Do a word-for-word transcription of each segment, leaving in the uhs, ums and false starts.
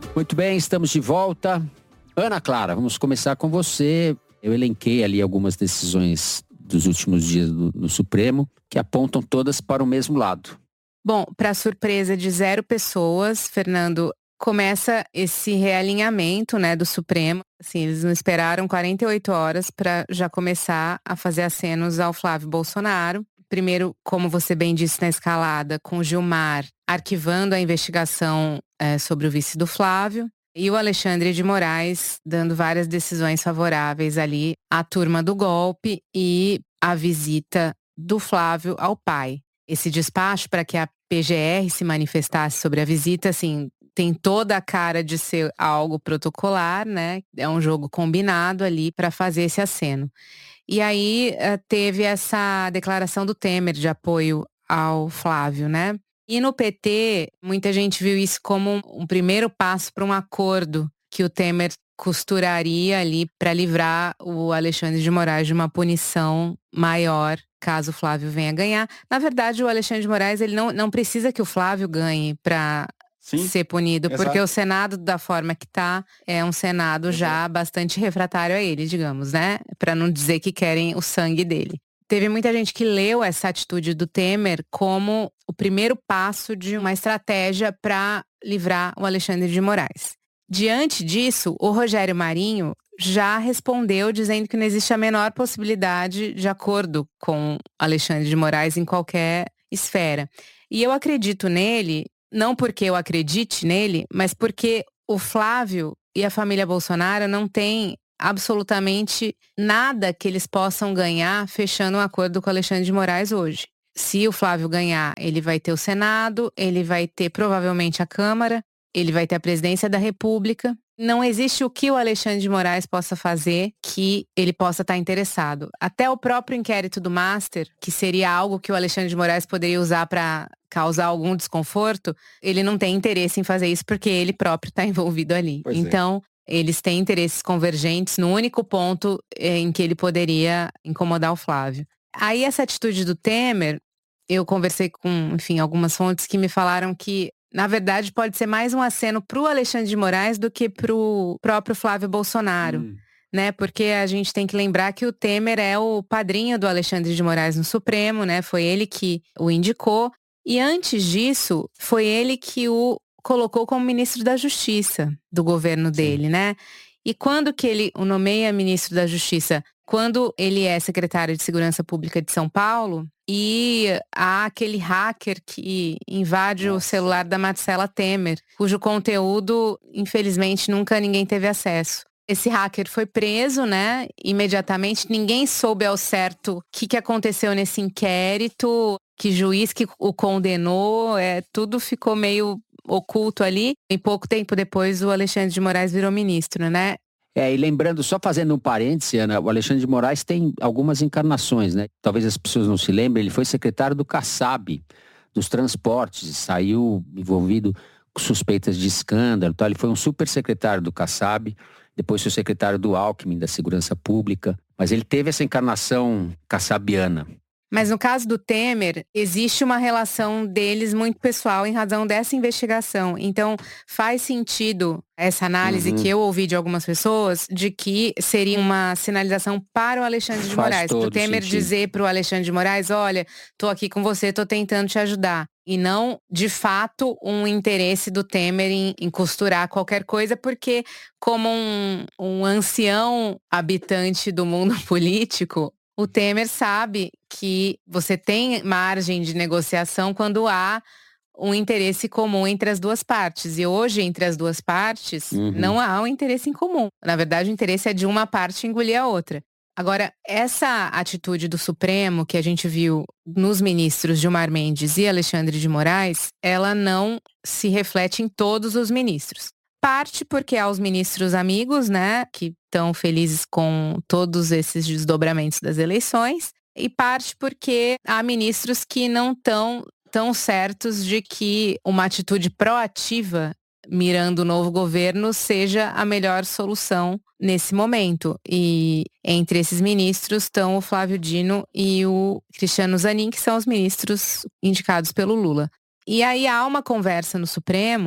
Muito bem, estamos de volta. Ana Clara, vamos começar com você. Eu elenquei ali algumas decisões dos últimos dias do, do Supremo que apontam todas para o mesmo lado. Bom, para surpresa de zero pessoas, Fernando, começa esse realinhamento, né, do Supremo. Assim, eles não esperaram quarenta e oito horas para já começar a fazer acenos ao Flávio Bolsonaro. Primeiro, como você bem disse na escalada, com Gilmar arquivando a investigação é, sobre o vice do Flávio. E o Alexandre de Moraes dando várias decisões favoráveis ali à turma do golpe e à visita do Flávio ao pai. Esse despacho para que a P G R se manifestasse sobre a visita, assim, tem toda a cara de ser algo protocolar, né? É um jogo combinado ali para fazer esse aceno. E aí teve essa declaração do Temer de apoio ao Flávio, né? E no P T, muita gente viu isso como um primeiro passo para um acordo que o Temer costuraria ali para livrar o Alexandre de Moraes de uma punição maior, caso o Flávio venha ganhar. Na verdade, o Alexandre de Moraes ele não, não precisa que o Flávio ganhe para ser punido, exato. Porque o Senado, da forma que tá, é um Senado Exato. já bastante refratário a ele, digamos, né? Para não dizer que querem o sangue dele. Teve muita gente que leu essa atitude do Temer como o primeiro passo de uma estratégia para livrar o Alexandre de Moraes. Diante disso, o Rogério Marinho já respondeu dizendo que não existe a menor possibilidade de acordo com Alexandre de Moraes em qualquer esfera. E eu acredito nele, não porque eu acredite nele, mas porque o Flávio e a família Bolsonaro não têm absolutamente nada que eles possam ganhar fechando um acordo com o Alexandre de Moraes hoje. Se o Flávio ganhar, ele vai ter o Senado, ele vai ter provavelmente a Câmara, ele vai ter a presidência da República. Não existe o que o Alexandre de Moraes possa fazer que ele possa estar interessado. Até o próprio inquérito do Master, que seria algo que o Alexandre de Moraes poderia usar para causar algum desconforto, ele não tem interesse em fazer isso porque ele próprio está envolvido ali. Pois então, é. Eles têm interesses convergentes no único ponto em que ele poderia incomodar o Flávio. Aí essa atitude do Temer, eu conversei com, enfim, algumas fontes que me falaram que na verdade, pode ser mais um aceno para o Alexandre de Moraes do que para o próprio Flávio Bolsonaro, hum. né? Porque a gente tem que lembrar que o Temer é o padrinho do Alexandre de Moraes no Supremo, né? Foi ele que o indicou. E antes disso, foi ele que o colocou como ministro da Justiça do governo dele, Sim. né? E quando que ele o nomeia ministro da Justiça? Quando ele é secretário de Segurança Pública de São Paulo e há aquele hacker que invade Nossa. o celular da Marcela Temer, cujo conteúdo, infelizmente, nunca ninguém teve acesso. Esse hacker foi preso, né? Imediatamente, ninguém soube ao certo o que, que aconteceu nesse inquérito, que juiz que o condenou, é, tudo ficou meio oculto ali. E pouco tempo depois, o Alexandre de Moraes virou ministro, né? É, e lembrando, só fazendo um parêntese, Ana, o Alexandre de Moraes tem algumas encarnações, né? Talvez as pessoas não se lembrem, ele foi secretário do Kassab, dos transportes, saiu envolvido com suspeitas de escândalo, tá? Ele foi um super secretário do Kassab, depois foi secretário do Alckmin, da Segurança Pública, mas ele teve essa encarnação kassabiana. Mas no caso do Temer, existe uma relação deles muito pessoal em razão dessa investigação. Então, faz sentido essa análise uhum. que eu ouvi de algumas pessoas de que seria uma sinalização para o Alexandre de faz Moraes. Para o Temer sentido. dizer para o Alexandre de Moraes, olha, tô aqui com você, tô tentando te ajudar. E não, de fato, um interesse do Temer em, em costurar qualquer coisa, porque como um, um ancião habitante do mundo político, o Temer sabe que você tem margem de negociação quando há um interesse comum entre as duas partes. E hoje, entre as duas partes, uhum. não há um interesse em comum. Na verdade, o interesse é de uma parte engolir a outra. Agora, essa atitude do Supremo que a gente viu nos ministros Gilmar Mendes e Alexandre de Moraes, ela não se reflete em todos os ministros. Parte porque há os ministros amigos, né, que estão felizes com todos esses desdobramentos das eleições, e parte porque há ministros que não estão tão certos de que uma atitude proativa, mirando o novo governo, seja a melhor solução nesse momento. E entre esses ministros estão o Flávio Dino e o Cristiano Zanin, que são os ministros indicados pelo Lula. E aí há uma conversa no Supremo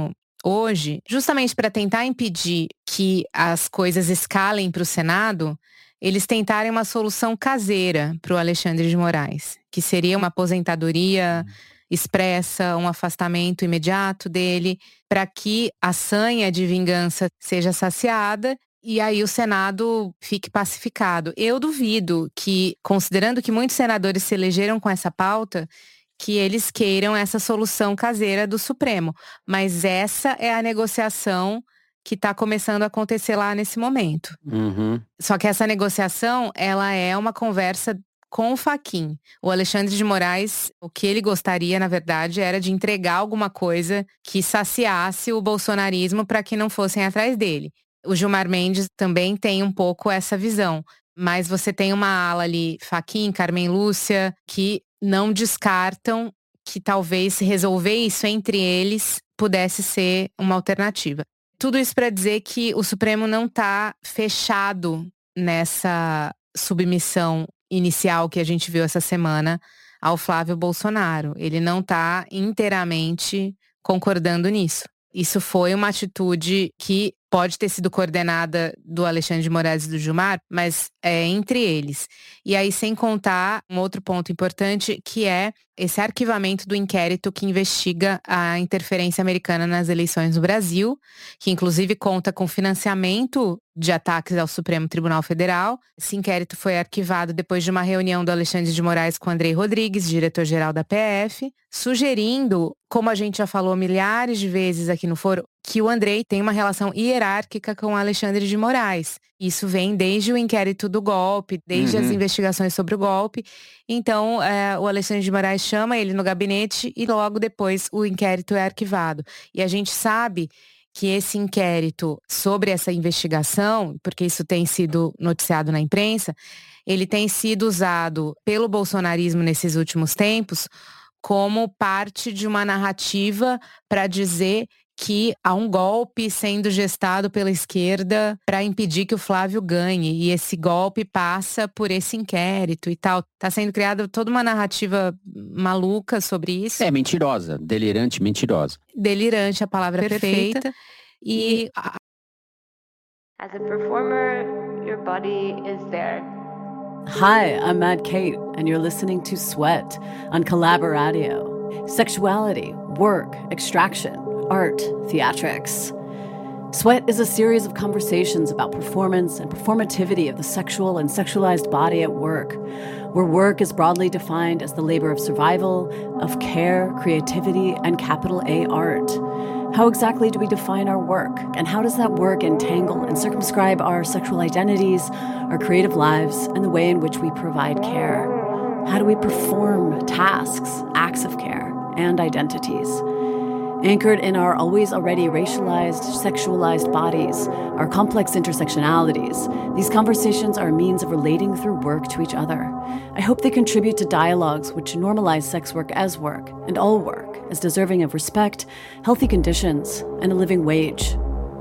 hoje, justamente para tentar impedir que as coisas escalem para o Senado, eles tentarem uma solução caseira para o Alexandre de Moraes, que seria uma aposentadoria expressa, um afastamento imediato dele, para que a sanha de vingança seja saciada e aí o Senado fique pacificado. Eu duvido que, considerando que muitos senadores se elegeram com essa pauta, que eles queiram essa solução caseira do Supremo. Mas essa é a negociação que está começando a acontecer lá nesse momento. Uhum. Só que essa negociação, ela é uma conversa com o Fachin. O Alexandre de Moraes, o que ele gostaria, na verdade, era de entregar alguma coisa que saciasse o bolsonarismo para que não fossem atrás dele. O Gilmar Mendes também tem um pouco essa visão. Mas você tem uma ala ali, Fachin, Carmen Lúcia, que não descartam que talvez resolver isso entre eles pudesse ser uma alternativa. Tudo isso para dizer que o Supremo não está fechado nessa submissão inicial que a gente viu essa semana ao Flávio Bolsonaro. Ele não está inteiramente concordando nisso. Isso foi uma atitude que pode ter sido coordenada do Alexandre de Moraes e do Gilmar, mas é entre eles. E aí, sem contar um outro ponto importante, que é esse arquivamento do inquérito que investiga a interferência americana nas eleições no Brasil, que inclusive conta com financiamento de ataques ao Supremo Tribunal Federal. Esse inquérito foi arquivado depois de uma reunião do Alexandre de Moraes com Andrei Rodrigues, diretor-geral da P F, sugerindo, como a gente já falou milhares de vezes aqui no foro, que o Andrei tem uma relação hierárquica com o Alexandre de Moraes. Isso vem desde o inquérito do golpe, desde uhum. as investigações sobre o golpe. Então, é, o Alexandre de Moraes chama ele no gabinete e logo depois o inquérito é arquivado. E a gente sabe que esse inquérito sobre essa investigação, porque isso tem sido noticiado na imprensa, ele tem sido usado pelo bolsonarismo nesses últimos tempos como parte de uma narrativa para dizer que há um golpe sendo gestado pela esquerda para impedir que o Flávio ganhe. E esse golpe passa por esse inquérito e tal. Está sendo criada toda uma narrativa maluca sobre isso. É, mentirosa. Delirante, mentirosa. Delirante, a palavra perfeita. perfeita. E... As a performer, your body is there. Hi, I'm Mad Kate, and you're listening to Sweat on Collaboradio. Sexuality, work, extraction, art, theatrics. Sweat is a series of conversations about performance and performativity of the sexual and sexualized body at work, where work is broadly defined as the labor of survival, of care, creativity, and capital A art. How exactly do we define our work? And how does that work entangle and circumscribe our sexual identities, our creative lives, and the way in which we provide care? How do we perform tasks, acts of care, and identities? Anchored in our always already racialized, sexualized bodies, our complex intersectionalities, these conversations are a means of relating through work to each other. I hope they contribute to dialogues which normalize sex work as work, and all work, as deserving of respect, healthy conditions, and a living wage.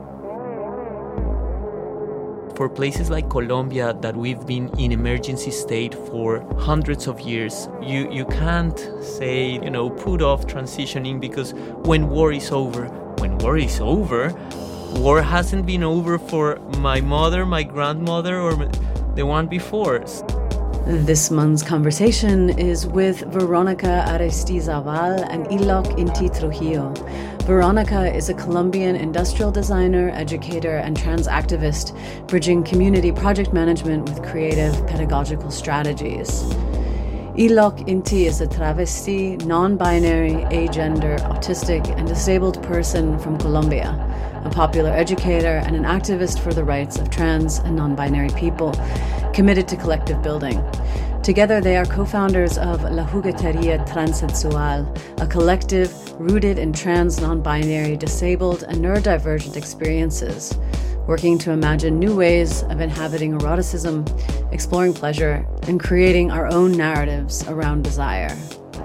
For places like Colombia that we've been in emergency state for hundreds of years, you, you can't say, you know, put off transitioning because when war is over, when war is over, war hasn't been over for my mother, my grandmother, or the one before. This month's conversation is with Veronica Aristizabal and Iloc Inti Trujillo. Veronica is a Colombian industrial designer, educator, and trans activist, bridging community project management with creative pedagogical strategies. Iloc Inti is a travesti, non-binary, agender, autistic, and disabled person from Colombia, a popular educator and an activist for the rights of trans and non-binary people, committed to collective building. Together, they are co-founders of La Jugueteria Transsexual, a collective rooted in trans, non-binary, disabled, and neurodivergent experiences, working to imagine new ways of inhabiting eroticism, exploring pleasure, and creating our own narratives around desire.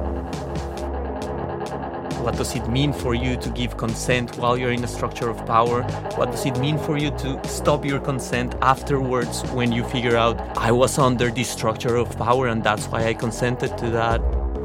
What does it mean for you to give consent while you're in a structure of power? What does it mean for you to stop your consent afterwards when you figure out I was under this structure of power and that's why I consented to that?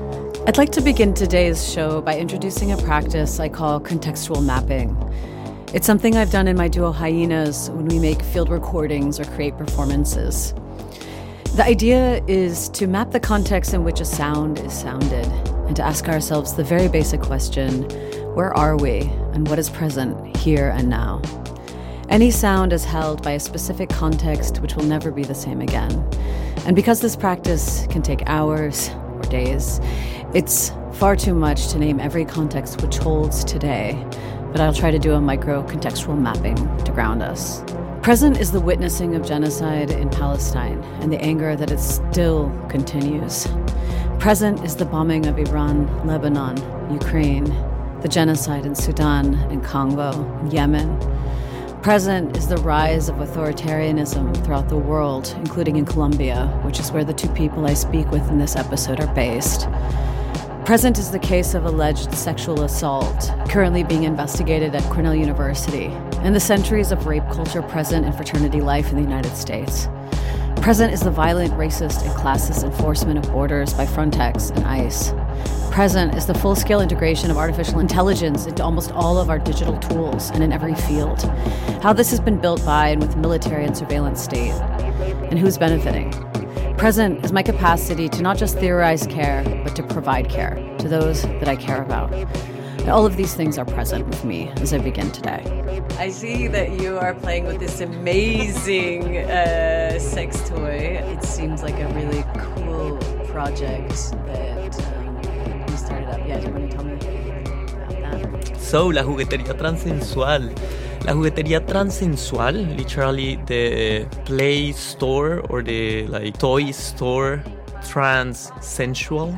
I'd like to begin today's show by introducing a practice I call contextual mapping. It's something I've done in my duo Hyenas when we make field recordings or create performances. The idea is to map the context in which a sound is sounded and to ask ourselves the very basic question, where are we and what is present here and now? Any sound is held by a specific context which will never be the same again. And because this practice can take hours or days, it's far too much to name every context which holds today, but I'll try to do a micro-contextual mapping to ground us. Present is the witnessing of genocide in Palestine and the anger that it still continues. Present is the bombing of Iran, Lebanon, Ukraine, the genocide in Sudan and Congo, and Yemen. Present is the rise of authoritarianism throughout the world, including in Colombia, which is where the two people I speak with in this episode are based. Present is the case of alleged sexual assault, currently being investigated at Cornell University, and the centuries of rape culture present in fraternity life in the United States. Present is the violent, racist, and classist enforcement of borders by Frontex and ICE. Present is the full-scale integration of artificial intelligence into almost all of our digital tools and in every field. How this has been built by and with the military and surveillance state, and who's benefiting. Present is my capacity to not just theorize care, but to provide care to those that I care about. And all of these things are present with me as I begin today. I see that you are playing with this amazing uh, sex toy. It seems like a really cool project that um, you started up. Yeah, do you want to tell me about that? So, la juguetería transensual. La juguetería transensual, literally the play store or the like toy store Transsensual,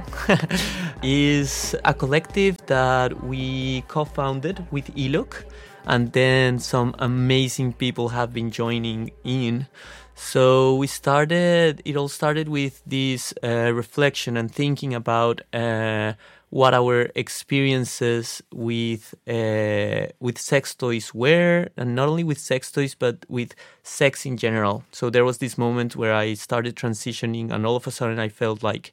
is a collective that we co-founded with Iluk, and then some amazing people have been joining in. So we started, it all started with this uh, reflection and thinking about uh, what our experiences with uh, with sex toys were, and not only with sex toys, but with sex in general. So there was this moment where I started transitioning, and all of a sudden I felt like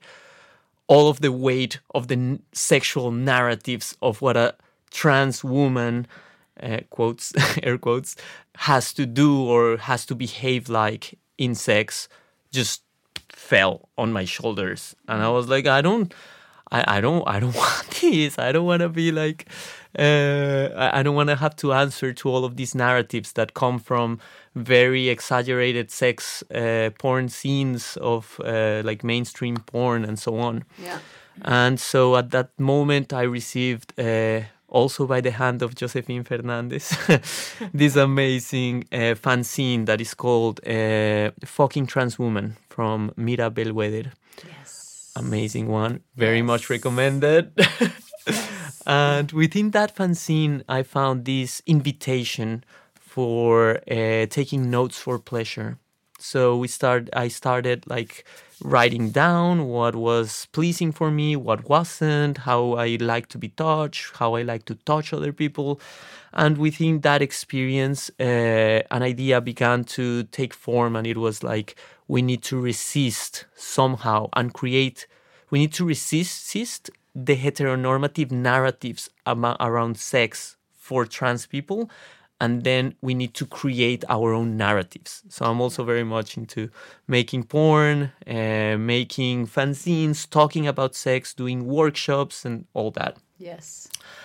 all of the weight of the n- sexual narratives of what a trans woman, uh, quotes, air quotes, has to do or has to behave like in sex just fell on my shoulders. And I was like, I don't... I, I don't I don't want this. I don't want to be like, uh, I, I don't want to have to answer to all of these narratives that come from very exaggerated sex uh, porn scenes of uh, like mainstream porn and so on. Yeah. And so at that moment I received, uh, also by the hand of Josephine Fernandez, this amazing uh, fanzine that is called uh, Fucking Trans Woman from Mira Bellwether. Amazing one. Very yes. much recommended. Yes. And within that fanzine, I found this invitation for uh, taking notes for pleasure. So we start. I started like writing down what was pleasing for me, what wasn't, how I like to be touched, how I like to touch other people. And within that experience, uh, an idea began to take form, and it was like, we need to resist somehow and create, we need to resist, resist the heteronormative narratives ama- around sex for trans people. And then we need to create our own narratives. So I'm also very much into making porn, uh, making fanzines, talking about sex, doing workshops and all that. Yes.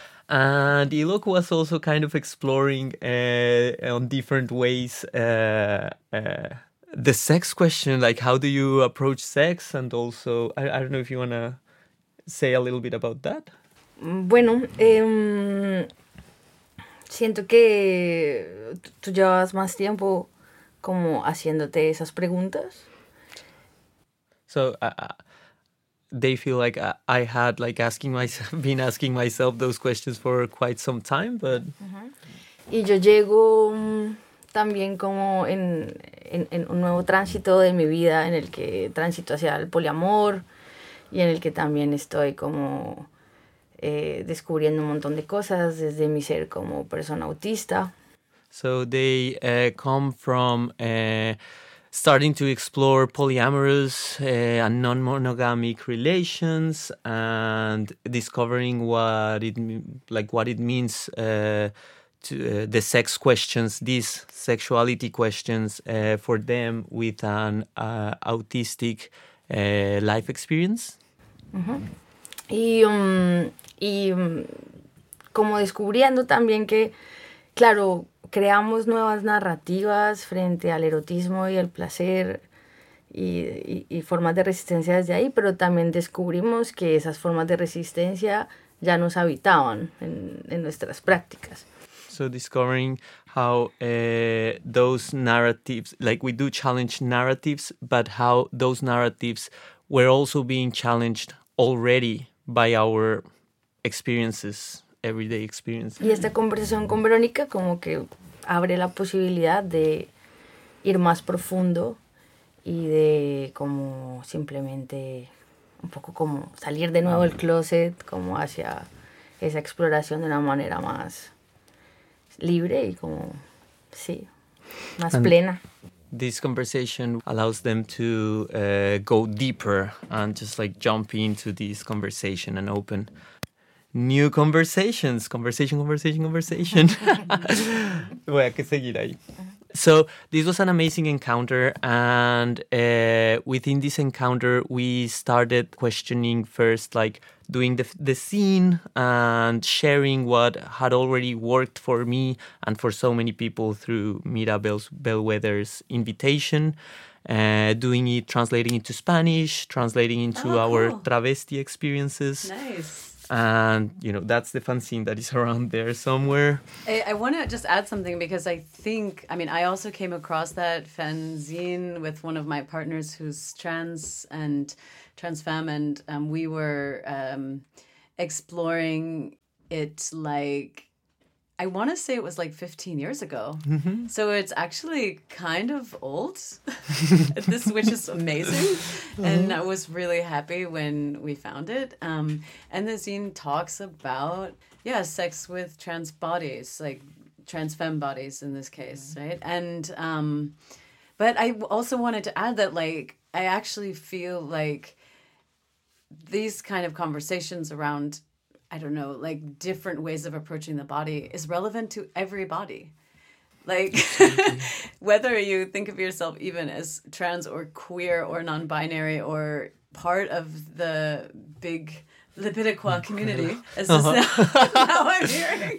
And Ilok was also kind of exploring uh, on different ways uh, uh, the sex question, like how do you approach sex? And also, I, I don't know if you want to say a little bit about that. Bueno, eh, siento que tú llevas más tiempo como haciéndote esas preguntas. So uh, they feel like I had like asking myself, been asking myself those questions for quite some time, but. Uh-huh. Y yo llego um, también como en, en, en un nuevo tránsito de mi vida en el que tránsito hacia el poliamor y en el que también estoy como eh, descubriendo un montón de cosas desde mi ser como persona autista. So they uh, come from uh, starting to explore polyamorous uh, and non-monogamic relations and discovering what it like what it means uh, to uh, the sex questions, these sexuality questions uh, for them with an uh, autistic uh, life experience. Uh-huh. Y, um, y um, como descubriendo también que, claro, creamos nuevas narrativas frente al erotismo y el placer y, y, y formas de resistencia desde ahí, pero también descubrimos que esas formas de resistencia ya nos habitaban en, en nuestras prácticas. So discovering how uh, those narratives, like we do challenge narratives, but how those narratives were also being challenged already by our experiences. Everyday experience. Y esta conversación con Verónica como que abre la posibilidad de ir más profundo y de como simplemente un poco como salir de nuevo del closet, como hacia esa exploración de una manera más libre y como, sí, más and plena. This conversation allows them to uh, go deeper and just like jump into this conversation and open new conversations, conversation, conversation, conversation. Voy a que seguir ahí. So this was an amazing encounter, and uh, within this encounter, we started questioning first, like doing the the scene and sharing what had already worked for me and for so many people through Mira Bell- Bellwether's invitation. Uh, doing it, translating it to Spanish, translating into oh, our cool. travesti experiences. Nice. And, you know, that's the fanzine that is around there somewhere. I, I want to just add something because I think, I mean, I also came across that fanzine with one of my partners who's trans and trans femme, and um, we were um, exploring it like, I want to say it was like fifteen years ago. Mm-hmm. So it's actually kind of old, this, which is amazing. Mm-hmm. And I was really happy when we found it. Um, and the zine talks about, yeah, sex with trans bodies, like trans femme bodies in this case, mm-hmm. right? And, um, but I also wanted to add that, like, I actually feel like these kind of conversations around, I don't know, like different ways of approaching the body is relevant to everybody. Like, whether you think of yourself even as trans or queer or non-binary or part of the big Lipidiqua community, as uh-huh. now, now I'm hearing.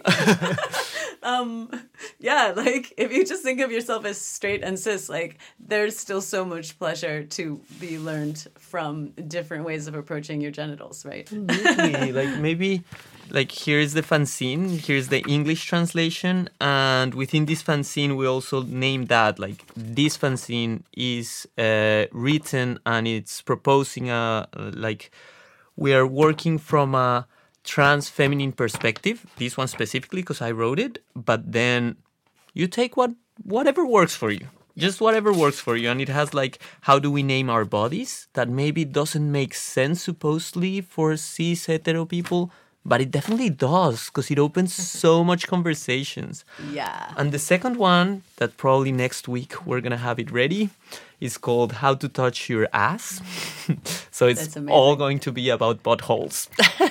um, yeah, like, if you just think of yourself as straight and cis, like, there's still so much pleasure to be learned from different ways of approaching your genitals, right? Really? Like, maybe, like, here's the fanzine, here's the English translation, and within this fanzine, we also name that, like, this fanzine is uh, written and it's proposing a, like, we are working from a trans feminine perspective, this one specifically because I wrote it, but then you take what whatever works for you, just whatever works for you. And it has like, how do we name our bodies? That maybe doesn't make sense supposedly for cis hetero people, but it definitely does because it opens so much conversations. Yeah. And the second one, that probably next week we're going to have it ready, is called How to Touch Your Ass. So it's all going to be about buttholes.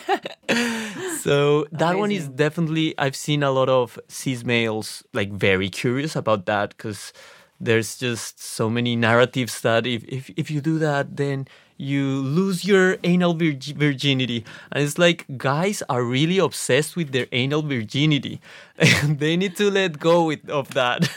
So that amazing. One is definitely, I've seen a lot of cis males like very curious about that because there's just so many narratives that if, if, if you do that, then you lose your anal virg- virginity. And it's like, guys are really obsessed with their anal virginity. And they need to let go with, of that.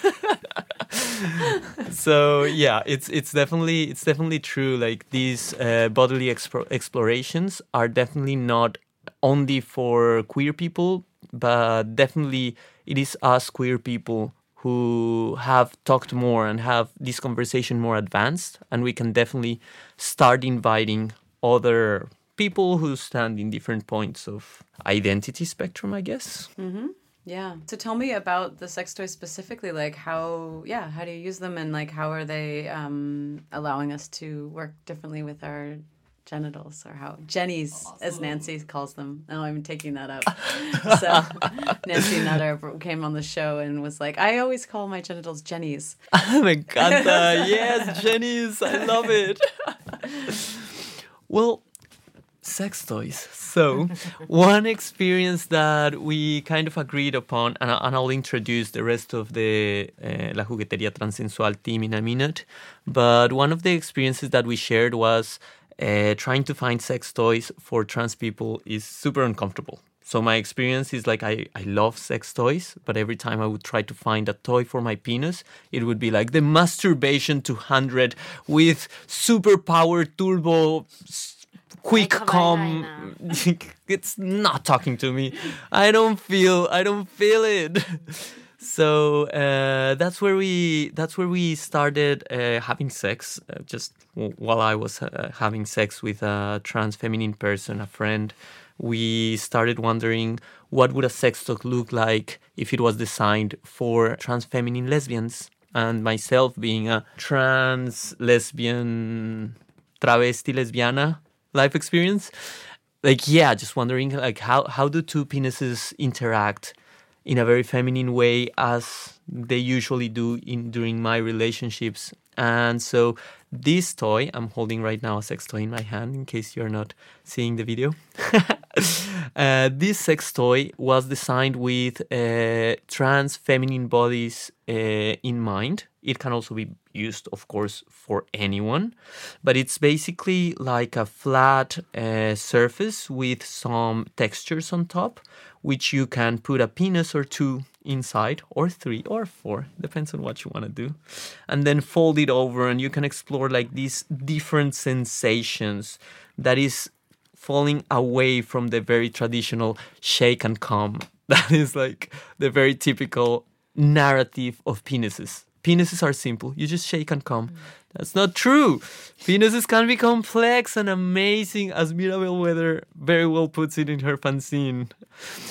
So yeah, it's it's definitely it's definitely true. Like these uh, bodily expo- explorations are definitely not only for queer people, but definitely it is us queer people who have talked more and have this conversation more advanced, and we can definitely start inviting other people who stand in different points of identity spectrum, I guess. Mm-hmm. Yeah. So tell me about the sex toys specifically, like how, yeah, how do you use them and like how are they um, allowing us to work differently with our genitals, or how Jennies, awesome. As Nancy calls them. Now I'm taking that up. So Nancy Nutter came on the show and was like, I always call my genitals Jennies. Me encanta. Yes, Jennies. I love it. Well, sex toys. So, one experience that we kind of agreed upon, and, and I'll introduce the rest of the uh, La Juguetería Transsensual team in a minute, but one of the experiences that we shared was uh, trying to find sex toys for trans people is super uncomfortable. So my experience is like I, I love sex toys, but every time I would try to find a toy for my penis, it would be like the Masturbation two hundred with super power turbo quick come. It's not talking to me. I don't feel I don't feel it. So uh, that's where we that's where we started uh, having sex. Uh, just w- while I was uh, having sex with a trans feminine person, a friend, we started wondering what would a sex toy look like if it was designed for trans feminine lesbians. And myself being a trans lesbian travesti lesbiana life experience, like yeah, just wondering like how how do two penises interact in a very feminine way as they usually do in during my relationships. And so this toy, I'm holding right now a sex toy in my hand in case you're not seeing the video. uh, this sex toy was designed with uh, trans feminine bodies uh, in mind. It can also be used, of course, for anyone, but it's basically like a flat uh, surface with some textures on top, which you can put a penis or two inside, or three or four, depends on what you want to do, and then fold it over, and you can explore like these different sensations that is falling away from the very traditional shake and come. That is like the very typical narrative of penises. Penises are simple. You just shake and come. Mm. That's not true. Penises can be complex and amazing, as Mira Bellwether very well puts it in her fanzine.